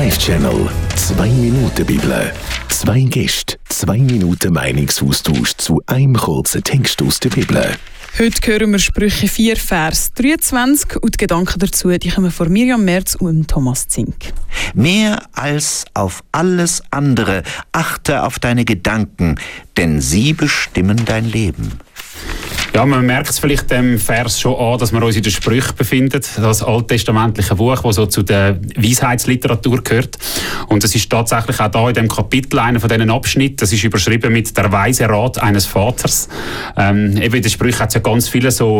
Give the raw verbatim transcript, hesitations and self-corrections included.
Live-Channel. Zwei Minuten Bibel. Zwei Gäste. Zwei Minuten Meinungsaustausch zu einem kurzen Text aus der Bibel. Heute hören wir Sprüche vier, Vers dreiundzwanzig und die Gedanken dazu, die kommen von Miriam Merz und Thomas Zink. Mehr als auf alles andere achte auf deine Gedanken, denn sie bestimmen dein Leben. Ja, man merkt es vielleicht dem Vers schon an, dass wir uns in den Sprüchen befinden, das alttestamentliche Buch, das so zu der Weisheitsliteratur gehört. Und es ist tatsächlich auch da in dem Kapitel einer von diesen Abschnitten, das ist überschrieben mit «Der weise Rat eines Vaters». Ähm, eben in den Sprüchen hat es ja ganz viele so